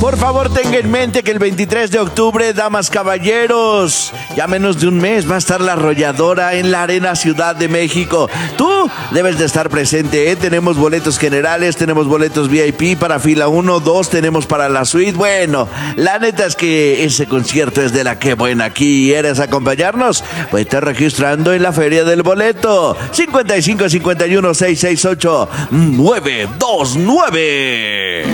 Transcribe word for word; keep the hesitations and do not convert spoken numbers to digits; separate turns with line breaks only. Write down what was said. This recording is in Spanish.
Por favor, tenga en mente que el veintitrés de octubre, damas, caballeros, ya menos de un mes va a estar La Arrolladora en la Arena Ciudad de México. Tú debes de estar presente, ¿eh? Tenemos boletos generales, tenemos boletos V I P para fila uno, dos, tenemos para la suite. Bueno, la neta es que ese concierto es de la que buena. Aquí ¿quieres acompañarnos? Pues te registrando en la Feria del Boleto. cincuenta y cinco cincuenta y uno seiscientos sesenta y ocho nueve dos nueve.